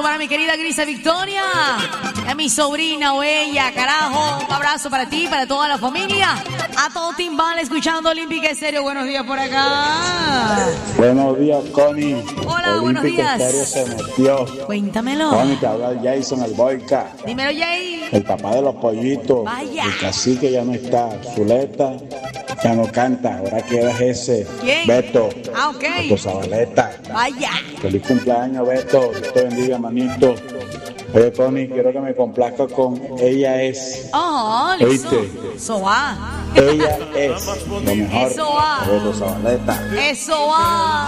para mi querida Grisa Victoria. A mi sobrina o ella, carajo. Un abrazo para ti, para toda la familia. A todo Timbal escuchando Olímpica Estéreo. Buenos días por acá. Buenos días, Connie. Hola, buenos días. Olímpica Estéreo se metió. Cuéntamelo. Connie, te habla Jason, el Boyca. Dímelo, Jay. El papá de los pollitos. Vaya. El cacique ya no está. Zuleta ya no canta. Ahora queda ese. ¿Quién? Beto. Ah, ok. Beto Zabaleta. Vaya. Feliz cumpleaños, Beto. Dios te bendiga, manito. Oye, Connie, quiero que me complazca con Ella Es. Oh, listo. ¿Oíste? Eso va. Ella es lo mejor. Eso va. Beto Zabaleta. Eso va.